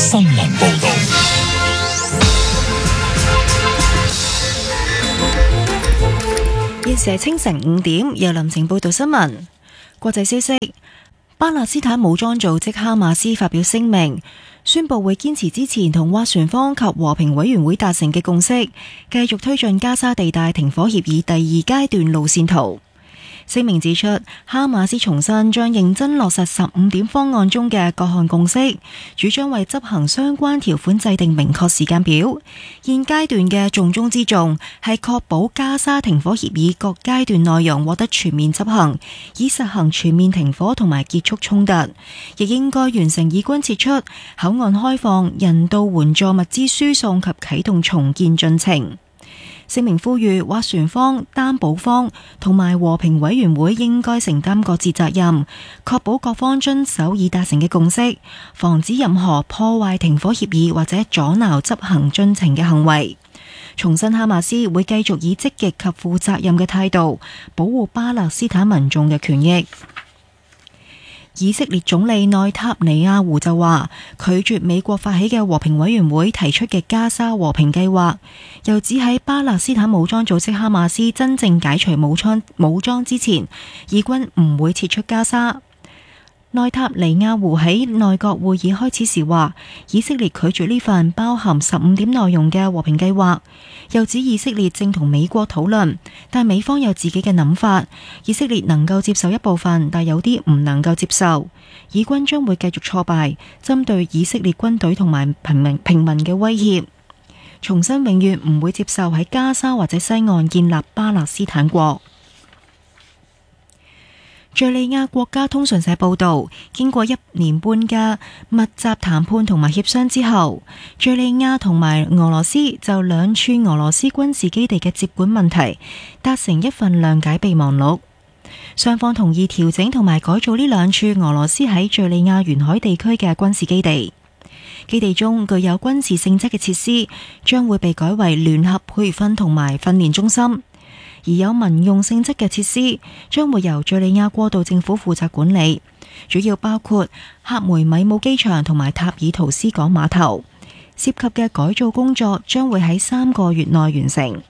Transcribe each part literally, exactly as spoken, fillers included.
新聞報道。 現時係清晨五點，由林晴報道新聞。國際消息：巴勒斯坦武裝組織哈馬斯發表聲明，宣布會堅持之前同斡旋方及和平委員會達成嘅共識，繼續推進加沙地帶停火協議第二階段路線圖。聲明指出，哈馬斯重申將認真落實十五點方案中嘅各項共識，主張為執行相關條款制定明確時間表。現階段嘅重中之重係確保加沙停火協議各階段內容獲得全面執行，以實行全面停火同埋結束衝突。亦應該完成以軍撤出、口岸開放、人道援助物資輸送及啟動重建進程。聲明呼籲斡旋方、擔保方同埋和平委員會應該承擔各自責任，確保各方遵守已達成嘅共識，防止任何破壞停火協議或者阻撓執行進程嘅行為。重申哈馬斯會繼續以積極及負責任嘅態度保護巴勒斯坦民眾嘅權益。以色列總理內塔尼亞胡就話拒絕美國發起嘅和平委員會提出嘅加沙和平計劃，又指喺巴勒斯坦武裝組織哈馬斯真正解除武裝武裝之前，以軍唔會撤出加沙。內塔尼亞胡喺內閣會議開始時話，以色列拒絕呢份包含十五點內容嘅和平計劃，又指以色列正同美國討論，但美方有自己嘅諗法，以色列能夠接受一部分，但有啲唔能夠接受。以軍將會繼續挫敗針對以色列軍隊同埋平民平民嘅威脅，重申永遠唔會接受喺加沙或者西岸建立巴勒斯坦國。敘利亞國家通訊社報道，經過一年半嘅密集談判同埋協商之後，敘利亞同埋俄羅斯就兩處俄羅斯軍事基地嘅接管問題達成一份諒解備忘錄。雙方同意調整同埋改造呢兩處俄羅斯喺敘利亞沿海地區嘅軍事基地。基地中具有軍事性質嘅設施將會被改為聯合培訓同埋訓練中心。而有民用性質嘅設施將會由敘利亞過渡政府負責管理，主要包括喀梅米姆機場同埋塔爾圖斯港碼頭。涉及嘅改造工作將會喺三個月內完成。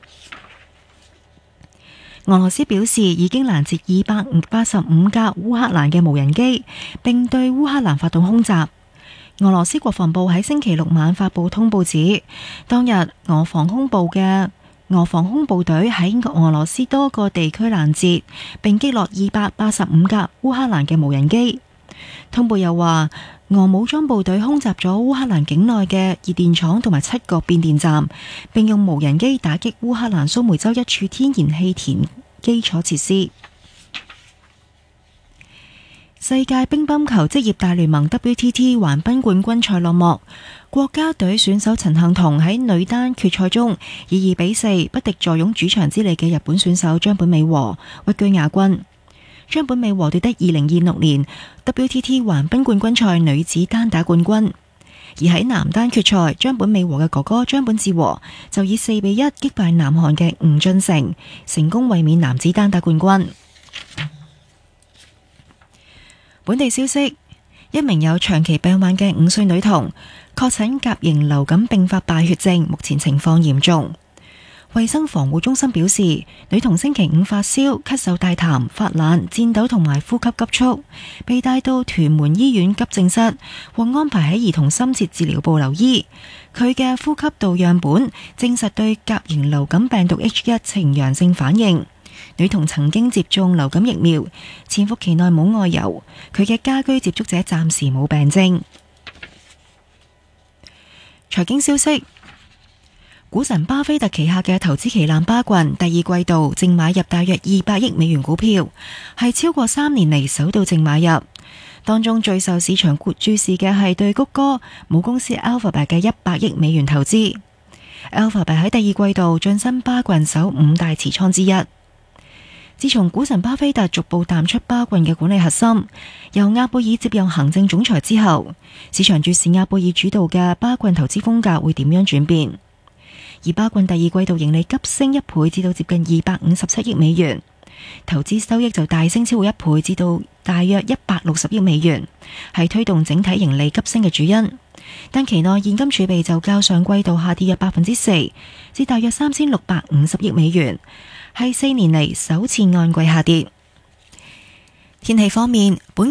俄羅斯表示已經攔截二百八十五架烏克蘭嘅無人機，並對烏克蘭發動空襲。俄羅斯國防部喺星期六晚發布通報指，當日俄防空部嘅俄防空部隊喺俄羅斯多個地區攔截並擊落二百八十五架烏克蘭嘅無人機。通報又話，俄武裝部隊空襲咗烏克蘭境內嘅熱電廠同埋七個變電站，並用無人機打擊烏克蘭蘇梅州一處天然氣田基礎設施。世界乒乓球職業大聯盟 W T T 橫濱冠軍賽落幕，國家隊選手陳幸同喺女單決賽中以二比四不敵坐擁主場之利嘅日本選手張本美和，屈居亞軍。張本美和奪得二零二六年 W T T 橫濱冠軍賽女子單打冠軍。而喺男單決賽，張本美和嘅哥哥張本智和就以四比一擊敗南韓嘅吳俊成，成功衛冕男子單打冠軍。本地消息，一名有長期病患嘅五歲女童確診甲型流感併發敗血症，目前情況嚴重。衛生防護中心表示，女童星期五發燒、咳嗽帶痰、發冷、顫抖同埋呼吸急促，被帶到屯門醫院急症室，獲安排喺兒童深切治療部留醫。佢嘅呼吸道樣本證實對甲型流感病毒 H 一 呈陽性反應。女童曾經接種流感疫苗，潛伏期內冇外遊，佢嘅家居接觸者暫時冇病徵。財經消息，股神巴菲特旗下嘅投資旗艦巴郡第二季度淨買入大約二百億美元股票，係超過三年嚟首度淨買入。當中最受市場注視嘅係對谷歌母公司 Alphabet 嘅一百億美元投資。Alphabet 喺第二季度晉身巴郡首五大持倉之一。自從股神巴菲特逐步淡出巴郡嘅管理核心，由亞貝爾接任行政總裁之後，市場注視亞貝爾主導嘅巴郡投資風格會點樣轉變。而巴郡第二季度盈利急升一倍，至到接近二百五十七億美元，投資收益就大升超過一倍，至到大約一百六十億美元，係推動整體盈利急升嘅主因。 但期內現金儲備就較上季度下跌約百分之四，至大約三千六百五十億美元，係四年嚟首次按季下跌。天氣方面，本